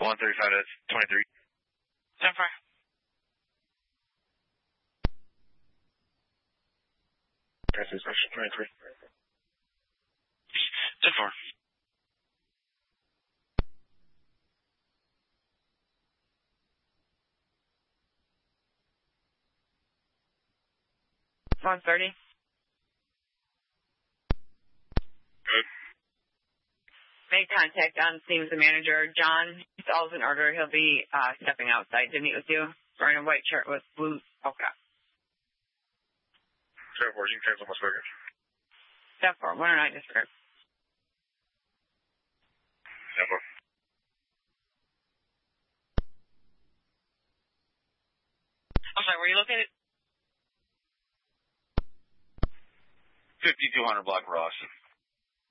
135 to 23. 10-4. Texas, 23. 10-4. $130. Good. Made contact on scene with the manager. John, it's all in order. He'll be stepping outside to meet with you. Wearing a white shirt with blue polka. 10-4, you can cancel my speaker. Step 4, 109 district. 10-4. I'm sorry, were you located? 5200 block Ross.